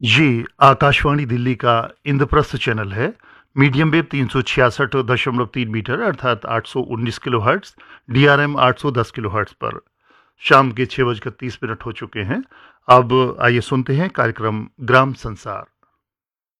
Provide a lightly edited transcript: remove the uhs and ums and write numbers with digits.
ये आकाशवाणी दिल्ली का इंद्रप्रस्थ चैनल है। मीडियम वेव 366.3 मीटर अर्थात 819 किलोहर्ट्ज़, डीआरएम 810 किलोहर्ट्ज़ पर शाम के 6 बजकर 30 मिनट हो चुके हैं। अब आइए सुनते हैं कार्यक्रम ग्राम संसार।